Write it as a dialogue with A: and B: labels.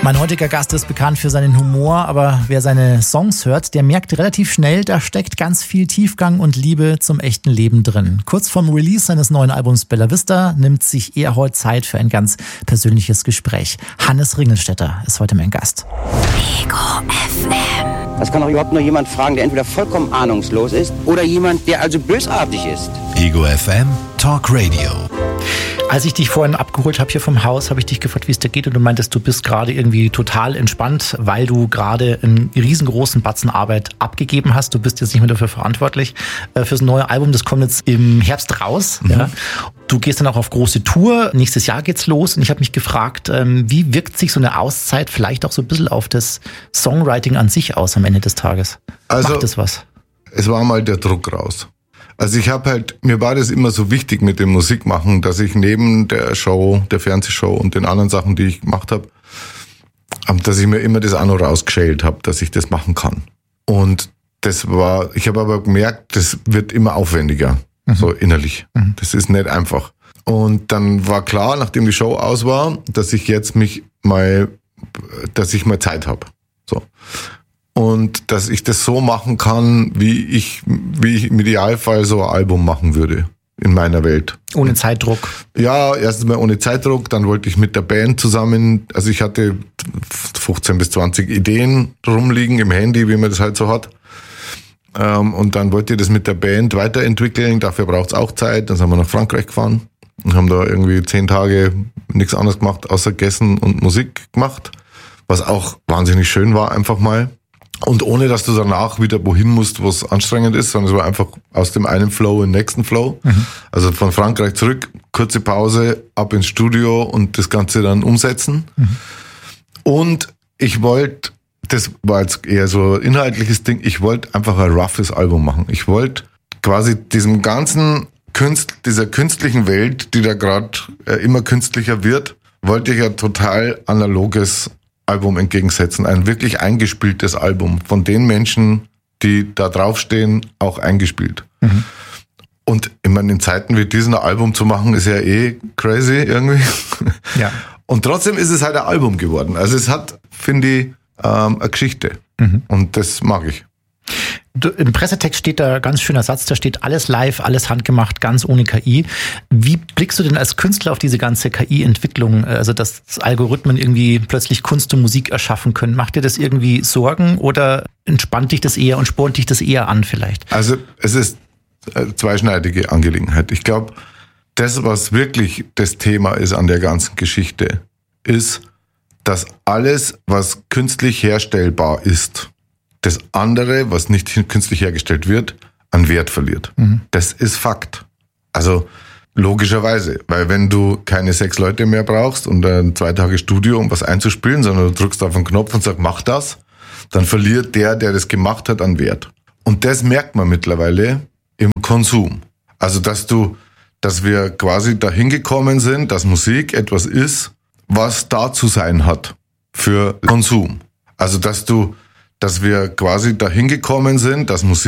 A: Mein heutiger Gast ist bekannt für seinen Humor, aber wer seine Songs hört, der merkt relativ schnell, da steckt ganz viel Tiefgang und Liebe zum echten Leben drin. Kurz vorm Release seines neuen Albums Bella Vista nimmt sich er heute Zeit für ein ganz persönliches Gespräch. Hannes Ringelstetter ist heute mein Gast.
B: Ego FM.
C: Das kann doch überhaupt nur jemand fragen, der entweder vollkommen ahnungslos ist oder jemand, der also bösartig ist.
B: Ego FM Talk Radio.
A: Als ich dich vorhin abgeholt habe hier vom Haus, habe ich dich gefragt, wie es dir geht, und du meintest, du bist gerade irgendwie total entspannt, weil du gerade einen riesengroßen Batzen Arbeit abgegeben hast. Du bist jetzt nicht mehr dafür verantwortlich fürs neue Album. Das kommt jetzt im Herbst raus. Mhm. Ja. Du gehst dann auch auf große Tour. Nächstes Jahr geht's los. Und ich habe mich gefragt, wie wirkt sich so eine Auszeit vielleicht auch so ein bisschen auf das Songwriting an sich aus am Ende des Tages?
D: Also,
A: macht das was?
D: Es war mal der Druck raus. Also mir war das immer so wichtig mit dem Musikmachen, dass ich neben der Show, der Fernsehshow und den anderen Sachen, die ich gemacht habe, dass ich mir immer das auch noch rausgeschält habe, dass ich das machen kann. Und ich habe aber gemerkt, das wird immer aufwendiger, so innerlich. Mhm. Das ist nicht einfach. Und dann war klar, nachdem die Show aus war, dass ich jetzt mal Zeit habe. So. Und dass ich das so machen kann, wie ich im Idealfall so ein Album machen würde in meiner Welt.
A: Ohne Zeitdruck? Ja,
D: erstens mal ohne Zeitdruck, dann wollte ich mit der Band zusammen, also ich hatte 15 bis 20 Ideen rumliegen im Handy, wie man das halt so hat. Und dann wollte ich das mit der Band weiterentwickeln, dafür braucht es auch Zeit. Dann sind wir nach Frankreich gefahren und haben da irgendwie 10 Tage nichts anderes gemacht, außer gegessen und Musik gemacht, was auch wahnsinnig schön war, einfach mal. Und ohne, dass du danach wieder wohin musst, wo es anstrengend ist, sondern es war einfach aus dem einen Flow in den nächsten Flow. Mhm. Also von Frankreich zurück, kurze Pause, ab ins Studio und das Ganze dann umsetzen. Mhm. Und ich wollte, das war jetzt eher so ein inhaltliches Ding, ich wollte einfach ein roughes Album machen. Ich wollte quasi diesem ganzen dieser künstlichen Welt, die da gerade immer künstlicher wird, wollte ich ein total analoges Album entgegensetzen, ein wirklich eingespieltes Album von den Menschen, die da draufstehen, auch eingespielt. Mhm. Und ich meine, in Zeiten wie diesen ein Album zu machen, ist ja crazy irgendwie. Ja. Und trotzdem ist es halt ein Album geworden. Also es hat, finde ich, eine Geschichte. Mhm. Und das mag ich.
A: Im Pressetext steht da ganz schöner Satz, da steht alles live, alles handgemacht, ganz ohne KI. Wie blickst du denn als Künstler auf diese ganze KI-Entwicklung, also dass Algorithmen irgendwie plötzlich Kunst und Musik erschaffen können? Macht dir das irgendwie Sorgen oder entspannt dich das eher und spornt dich das eher an vielleicht?
D: Also es ist eine zweischneidige Angelegenheit. Ich glaube, das, was wirklich das Thema ist an der ganzen Geschichte, ist, dass alles, was künstlich herstellbar ist, das andere, was nicht künstlich hergestellt wird, an Wert verliert. Mhm. Das ist Fakt. Also logischerweise, weil wenn du keine 6 Leute mehr brauchst und 2 Tage Studio, um was einzuspielen, sondern du drückst auf einen Knopf und sagst, mach das, dann verliert der das gemacht hat, an Wert. Und das merkt man mittlerweile im Konsum. Also dass wir quasi dahin gekommen sind, dass Musik etwas ist, was da zu sein hat für Konsum. Also dass wir quasi dahin gekommen sind, dass Musik